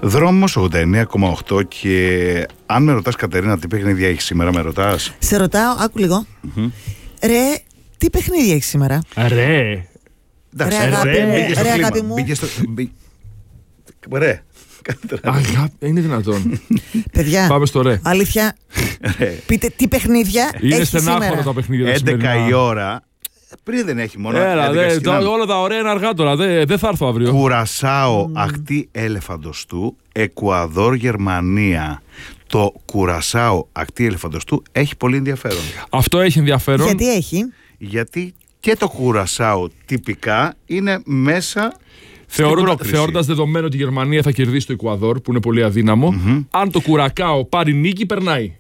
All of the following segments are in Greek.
Δρόμος 89,8 και αν με ρωτάς, Κατερίνα, τι παιχνίδια έχει σήμερα, με ρωτάς? Σε ρωτάω, άκου λίγο. Ρε, τι παιχνίδια έχει σήμερα? Ρε. Εντάξει, ρε, αγάπη μου. Ρε. Αγάπη, είναι δυνατόν? Παιδιά, πάμε στο ρε. Αλήθεια, πείτε τι παιχνίδια είναι έχει στενάχωρα σήμερα. τα παιχνίδια 11 η ώρα. Πριν δεν έχει μόνο. Όλα τα ωραία είναι αργά τώρα. Δεν θα έρθω αύριο. Κουρασάο, ακτή ελεφαντοστού, Εκουαδόρ, Γερμανία. Το Κουρασάο, ακτή ελεφαντοστού, έχει πολύ ενδιαφέρον. Αυτό έχει ενδιαφέρον. Γιατί έχει? Γιατί και το Κουρασάο τυπικά είναι μέσα. Θεωρώντας δεδομένο ότι η Γερμανία θα κερδίσει το Εκουαδόρ, που είναι πολύ αδύναμο, αν το Κουρακάο πάρει νίκη, περνάει.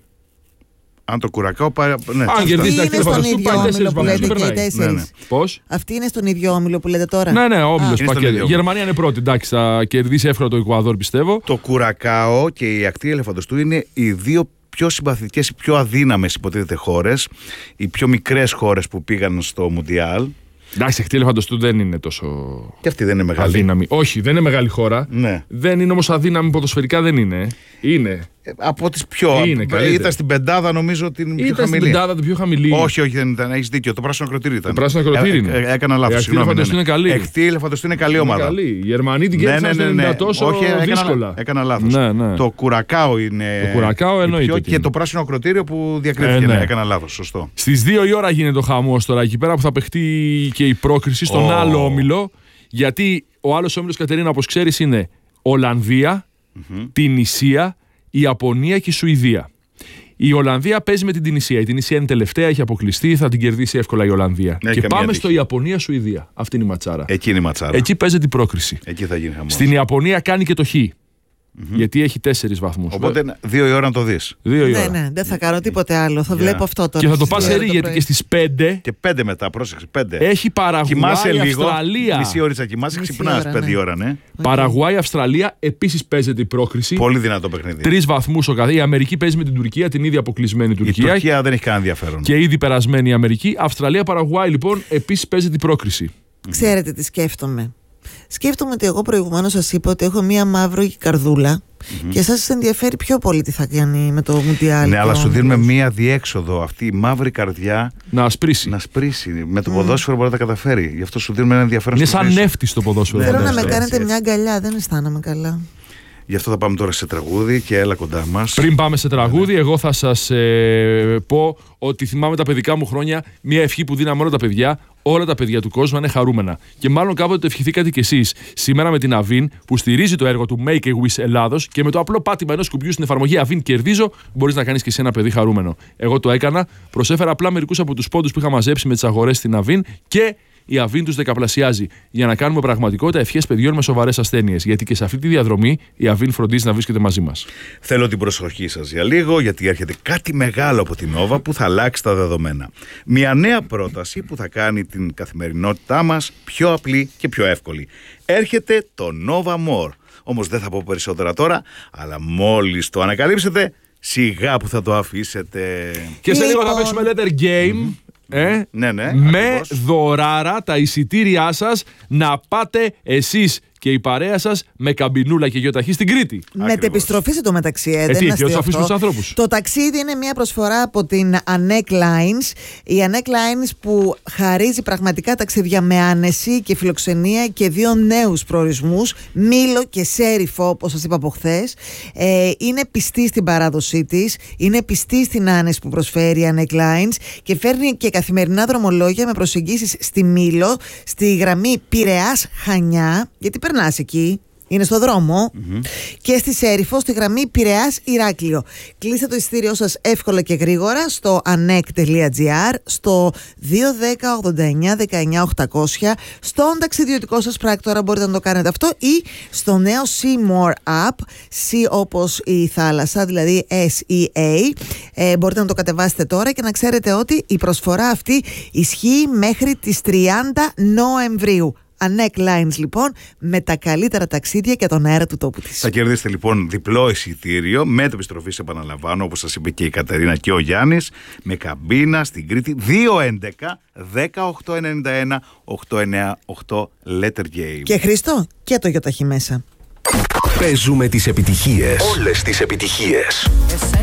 Αν το Κουρακάο πάρει. Ναι, αν κερδίσει είναι στον ίδιο όμιλο που λέτε και οι 4. Πώς? Αυτή είναι στον ίδιο όμιλο που λέτε τώρα. Ναι, όμιλος πακέτο. Η Γερμανία είναι πρώτη, εντάξει, θα κερδίσει εύκολα το Εκουαδόρ, πιστεύω. Το Κουρακάο και η ακτή ελεφαντοστού είναι οι δύο πιο συμπαθητικές, οι πιο αδύναμες υποτίθεται χώρες, οι πιο μικρές χώρες που πήγαν στο Μουντιάλ. Εντάξει, η ακτή ελεφαντοστού δεν είναι τόσο. Και αυτή δεν είναι μεγάλη. Αδύναμη. Όχι, δεν είναι μεγάλη χώρα. Ναι. Δεν είναι όμως αδύναμη ποδοσφαιρικά, δεν είναι. Είναι. Από τις πιο. Ήταν στην πεντάδα, νομίζω ότι είναι πιο χαμηλή. Στην πεντάδα την πιο χαμηλή. Όχι, δεν ήταν. Έχεις δίκιο. Το πράσινο ακροτήρι ήταν. Το πράσινο ακροτήρι είναι. Έκανα λάθος. Η ακτή ελεφαντοστού είναι καλή. Η ακτή ελεφαντοστού είναι καλή ομάδα. Καλή. Οι Γερμανοί την κέρδισαν τόσο δύσκολα. Έκανα λάθος. Το Κουρακάο είναι. Το Κουρακάο εννοείται. Και το πράσινο ακροτήριο που διακρίθηκε. Έκανα λάθος. Σωστό. Στις 2 η ώρα γίνεται ο χαμός τώρα εκεί πέρα που θα παιχτεί και η πρόκριση στον άλλο όμιλο. Γιατί ο άλλος όμιλος, Κατερίνα, όπως ξέρεις, είναι Ολλανδία, Τινησία, η Ιαπωνία και η Σουηδία. Η Ολλανδία παίζει με την Τινησία. Η Τινησία είναι τελευταία, έχει αποκλειστεί, θα την κερδίσει εύκολα η Ολλανδία. Και πάμε στο Ιαπωνία-Σουηδία. Αυτή είναι η ματσάρα. Εκεί είναι η ματσάρα. Εκεί παίζεται η πρόκριση. Εκεί θα γίνει χαμός. Στην Ιαπωνία κάνει και το Χ. Γιατί έχει 4 βαθμούς. Οπότε 2 η ώρα να το δεις. 2 η ώρα. Ναι, δεν θα κάνω τίποτε άλλο. Θα βλέπω αυτό τώρα. Και θα το πας σε ρί, γιατί και στις 5. Και 5 μετά, πρόσεξε. 5. Έχει Παραγουάη, Αυστραλία. Μισή ώρα κοιμάσαι, ξυπνάς 5 ώρα, ναι. Παραγουάη, Αυστραλία, επίσης παίζεται η πρόκριση. Πολύ δυνατό παιχνίδι. 3 βαθμούς ο καθένα. Η Αμερική παίζει με την Τουρκία, την ίδια αποκλεισμένη Τουρκία. Η Τουρκία δεν έχει κανένα ενδιαφέρον. Και ήδη περασμένη η Αμερική. Αυστραλία, Παραγουάη, λοιπόν, επίσης παίζεται η πρόκριση. Ξέρετε τι σκέφτομαι? Σκέφτομαι ότι εγώ προηγουμένως σας είπα ότι έχω μία μαύρη καρδούλα και εσάς ενδιαφέρει πιο πολύ τι θα κάνει με το Μουντιάλ. Ναι, αλλά σου δίνουμε μία διέξοδο. Αυτή η μαύρη καρδιά να ασπρίσει. Με το ποδόσφαιρο μπορεί να τα καταφέρει. Γι' αυτό σου δίνουμε ένα ενδιαφέρον. Είναι σαν νεύτη στο ποδόσφαιρο. Θέλω να με κάνετε μια αγκαλιά, δεν αισθάνομαι καλά. Γι' αυτό θα πάμε τώρα σε τραγούδι και έλα κοντά μας. Πριν πάμε σε τραγούδι, εγώ θα σας πω ότι θυμάμαι τα παιδικά μου χρόνια, μια ευχή που δίναμε όλα τα παιδιά. Όλα τα παιδιά του κόσμου να είναι χαρούμενα. Και μάλλον κάποτε το ευχηθήκατε κι εσείς. Σήμερα με την Avin που στηρίζει το έργο του Make a Wish Ελλάδος και με το απλό πάτημα ενός κουμπιού στην εφαρμογή Avin Κερδίζω, μπορείς να κάνεις κι εσύ ένα παιδί χαρούμενο. Εγώ το έκανα. Προσέφερα απλά μερικούς από τους πόντους που είχα μαζέψει με τις αγορές στην Avin και η Avin τους δεκαπλασιάζει για να κάνουμε πραγματικότητα ευχές παιδιών με σοβαρές ασθένειες. Γιατί και σε αυτή τη διαδρομή η Avin φροντίζει να βρίσκεται μαζί μας. Θέλω την προσοχή σας για λίγο, γιατί έρχεται κάτι μεγάλο από την Nova που θα αλλάξει τα δεδομένα. Μια νέα πρόταση που θα κάνει την καθημερινότητά μας πιο απλή και πιο εύκολη. Έρχεται το Nova More. Όμως δεν θα πω περισσότερα τώρα, αλλά μόλις το ανακαλύψετε, σιγά που θα το αφήσετε. Και σε λίγο θα παίξουμε Letter Game. Ναι, με ακριβώς. δωράρα τα εισιτήριά σας να πάτε εσείς και η παρέα σας με καμπινούλα και γεωταχή στην Κρήτη. Μετεπιστροφή σε το μεταξύ, δεν τι, είναι ποιος θα αφήσει τους ανθρώπους. Το ταξίδι είναι μια προσφορά από την ANEC Lines. Η ANEC Lines που χαρίζει πραγματικά ταξίδια με άνεση και φιλοξενία και 2 νέους προορισμούς, Μήλο και Σέριφο, όπως σας είπα από χθες. Είναι πιστή στην παράδοσή της, είναι πιστή στην άνεση που προσφέρει η ANEC Lines και φέρνει και καθημερινά δρομολόγια με προσεγγίσεις στη Μήλο, στη γραμμή Πειραιάς Χανιά, γιατί περνάς εκεί, είναι στο δρόμο, και στη Σέριφο στη γραμμή Πειραιάς Ηράκλειο. Κλείστε το εισιτήριό σας εύκολα και γρήγορα στο anek.gr, στο 210-89-19-800, στον ταξιδιωτικό σας πράκτορα μπορείτε να το κάνετε αυτό, ή στο νέο See More App, See όπως η θάλασσα, δηλαδή SEA. Μπορείτε να το κατεβάσετε τώρα και να ξέρετε ότι η προσφορά αυτή ισχύει μέχρι τις 30 Νοεμβρίου. ANEC Lines, λοιπόν, με τα καλύτερα ταξίδια και τον αέρα του τόπου της. Θα κερδίσετε λοιπόν διπλό εισιτήριο με επιστροφή, σε επαναλαμβάνω, όπως σας είπε και η Κατερίνα και ο Γιάννης, με καμπίνα στην Κρήτη. 211-1891-898 Letter Game. Και Χρήστο, και το γιοταχή μέσα. Παίζουμε τις επιτυχίες. Όλες τις επιτυχίες.